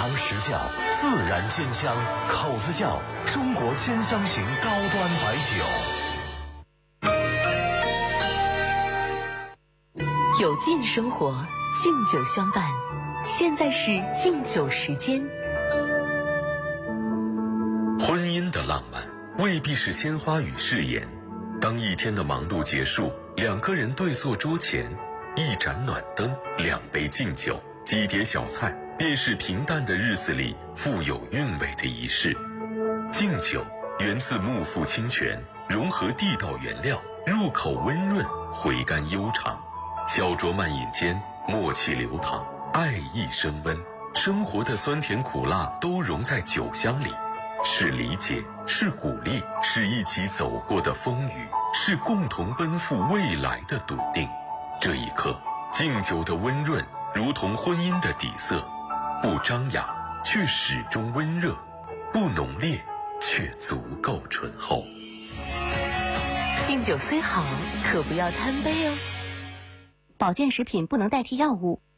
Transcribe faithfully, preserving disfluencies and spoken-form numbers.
尝实酵，自然鲜香，口子窖，中国鲜香型高端白酒。 有劲生活，敬酒相伴。现在是敬酒时间。 婚姻的浪漫未必是鲜花与誓言。当一天的忙碌结束，两个人对坐桌前，一盏暖灯，两杯敬酒，几碟小菜，便是平淡的日子里富有韵味的仪式。敬酒源自木富清泉，融合地道原料，入口温润，回甘悠长。小酌慢饮间，默契流淌，爱意升温，生活的酸甜苦辣都融在酒香里。是理解，是鼓励，是一起走过的风雨，是共同奔赴未来的笃定。这一刻，敬酒的温润如同婚姻的底色，不张扬却始终温热，不浓烈却足够醇厚。 敬酒虽好，可不要贪杯哦。 保健食品不能代替药物，